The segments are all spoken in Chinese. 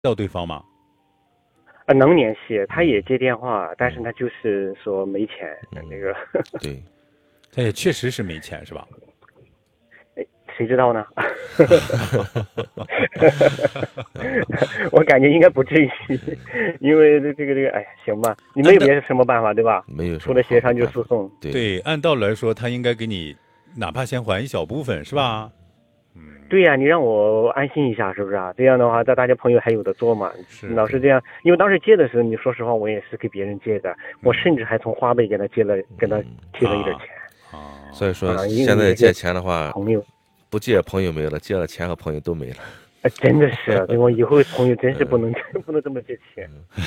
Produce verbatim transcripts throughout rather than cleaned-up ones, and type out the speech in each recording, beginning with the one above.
到对方吗？ 呃，能联系，他也接电话，但是他就是说没钱， 嗯、 那个。 对， 他也确实是没钱，是吧？ 谁知道呢？我感觉应该不至于，因为这个这个，哎，行吧，你没有别的什么办法，对吧？ 没有， 除了协商就诉讼。 对, 对，按道理来说，他应该给你，哪怕先还一小部分，是吧？ 嗯，对呀、啊，你让我安心一下，是不是啊？这样的话，大大家朋友还有的做嘛。 是老是这样，因为当时借的时候，你说实话，我也是给别人借的，我甚至还从花呗给他借了，跟他提了一点钱。 啊， 所以说现在借钱的话， 朋友不借朋友没了，借了钱和朋友都没了。 啊，真的是，对我以后朋友真是不能、嗯、不能这么借钱。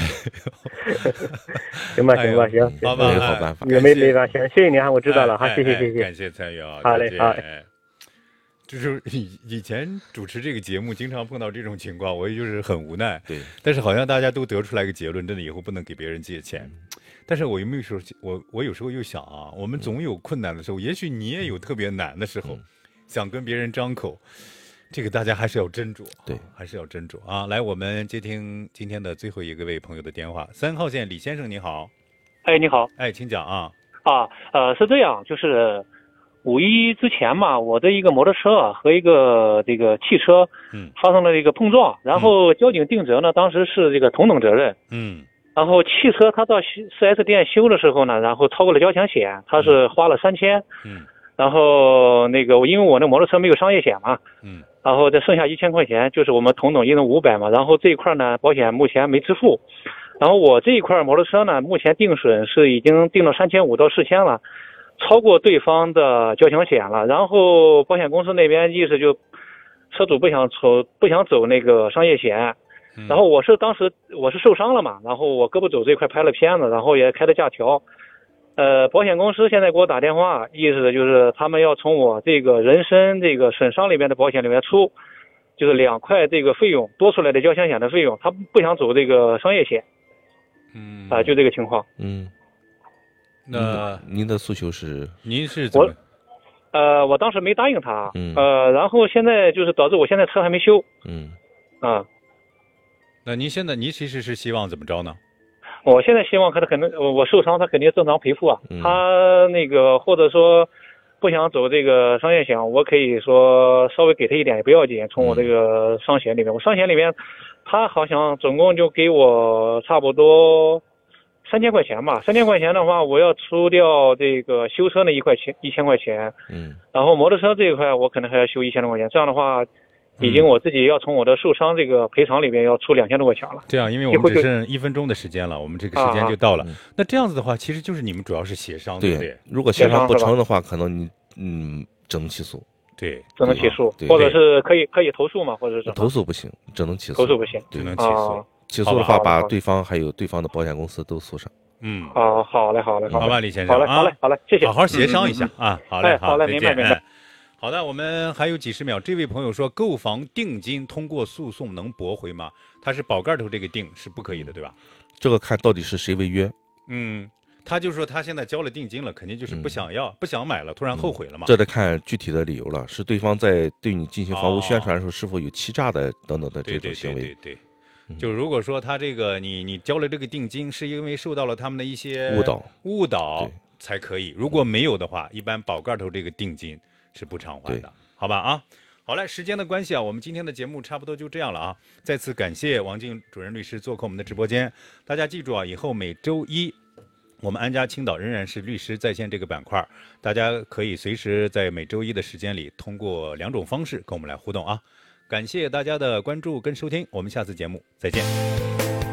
行吧，行吧，行， 好吧， 没好办法， 也没没法，行，谢谢你啊，我知道了，好，谢谢谢谢， 感谢参与啊， 好嘞，好。 就是以以前主持这个节目，经常碰到这种情况，我也就是很无奈。 对， 但是好像大家都得出来一个结论，真的以后不能给别人借钱。但是我有没有时候，我我有时候又想啊，我们总有困难的时候，也许你也有特别难的时候，想跟别人张口，这个大家还是要斟酌， 对， 还是要斟酌啊。来，我们接听今天的最后一个位朋友的电话，三号线李先生，你好。 哎，你好。 哎，请讲啊。 啊，呃，是这样，就是五一之前嘛，我的一个摩托车啊和一个这个汽车， 嗯， 发生了一个碰撞，然后交警定责呢，当时是这个同等责任， 嗯， 然后汽车他到四 S 店修的时候呢，然后超过了交强险，他是花了三千， 嗯， 然后那个因为我那摩托车没有商业险嘛， 嗯， 然后再剩下一千块钱，就是我们同等一人五百嘛，然后这一块呢，保险目前没支付，然后我这一块摩托车呢，目前定损是已经定了三千五到四千了。超过对方的交强险了，然后保险公司那边意思就车主不想走不想走那个商业险，然后我是当时我是受伤了嘛，然后我胳膊肘这块拍了片子，然后也开了假条，呃，保险公司现在给我打电话，意思就是他们要从我这个人身这个损伤里面的保险里面出，就是两块这个费用多出来的交强险的费用，他不想走这个商业险， 嗯啊、呃，就这个情况， 嗯。 那您的诉求是？ 您是怎么？ 呃，我当时没答应他， 嗯， 呃，然后现在就是导致我现在车还没修， 嗯， 啊， 那您现在您其实是希望怎么着呢？ 我现在希望他肯定，我受伤他肯定正常赔付啊， 嗯、 他那个或者说不想走这个商业险，我可以说稍微给他一点也不要紧，从我这个商险里面，我商险里面他好像总共就给我差不多。三千块钱吧，三千块钱的话，我要出掉这个修车那一块钱一千块钱， 嗯， 然后摩托车这一块我可能还要修一千多块钱，这样的话，已经我自己要从我的受伤这个赔偿里面要出两千多块钱了。 这样，因为我们只剩一分钟的时间了，我们这个时间就到了。 啊啊、 那这样子的话，其实就是你们主要是协商， 对不对？ 如果协商不成的话，可能你嗯只能起诉。 对， 只能起诉，或者是可以可以投诉嘛，或者是投诉不行，只能起诉。 投诉不行， 只能起诉。 啊、 起诉的话，把对方还有对方的保险公司都诉上。 嗯， 好，好嘞，好嘞， 好吧，李先生， 好嘞，好嘞，好嘞，谢谢， 好好协商一下啊，好嘞， 好嘞，明白，明白。 好的，我们还有几十秒。这位朋友说，购房定金通过诉讼能驳回吗？他是宝盖头这个定是不可以的，对吧？ 这个看到底是谁违约。 嗯，他就说他现在交了定金了，肯定就是不想要、嗯、不想买了，突然后悔了嘛。 这得看具体的理由了，是对方在对你进行房屋宣传的时候是否有欺诈的等等的这种行为。 对对对对对。就如果说他这个你你交了这个定金是因为受到了他们的一些误导误导才可以，如果没有的话，一般宝盖头这个定金是不偿还的，好吧啊？好嘞，时间的关系啊，我们今天的节目差不多就这样了啊！再次感谢王静主任律师做客我们的直播间，大家记住啊，以后每周一我们安家青岛仍然是律师在线这个板块，大家可以随时在每周一的时间里通过两种方式跟我们来互动啊！感谢大家的关注跟收听，我们下次节目再见。